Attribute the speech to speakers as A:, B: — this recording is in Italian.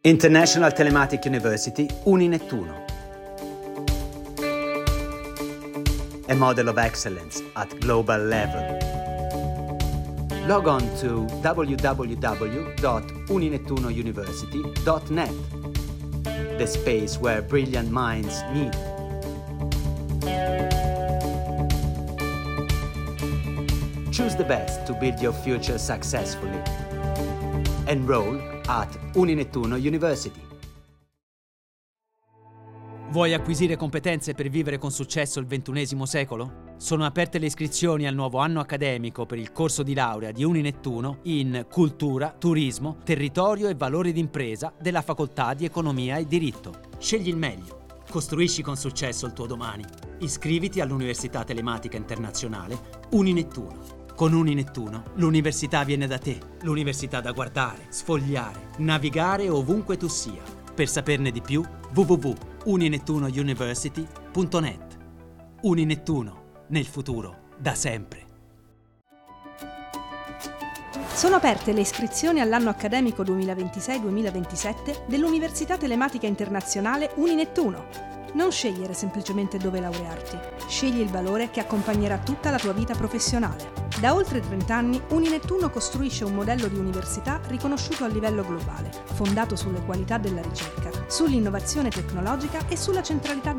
A: International Telematic University Uninettuno. A model of excellence at global level. Log on to www.uninettunouniversity.net, the space where brilliant minds meet. Choose the best to build your future successfully. Enroll at Uninettuno University.
B: Vuoi acquisire competenze per vivere con successo il XXI secolo? Sono aperte le iscrizioni al nuovo anno accademico per il corso di laurea di Uninettuno in Cultura, Turismo, Territorio e Valori d'impresa della Facoltà di Economia e Diritto. Scegli il meglio. Costruisci con successo il tuo domani. Iscriviti all'Università Telematica Internazionale Uninettuno. Con Uninettuno l'università viene da te, l'università da guardare, sfogliare, navigare ovunque tu sia. Per saperne di più, www.uninettunouniversity.net. Uninettuno, nel futuro, da sempre.
C: Sono aperte le iscrizioni all'anno accademico 2026-2027 dell'Università Telematica Internazionale Uninettuno. Non scegliere semplicemente dove laurearti, scegli il valore che accompagnerà tutta la tua vita professionale. Da oltre 30 anni Uninettuno costruisce un modello di università riconosciuto a livello globale, fondato sulle qualità della ricerca, sull'innovazione tecnologica e sulla centralità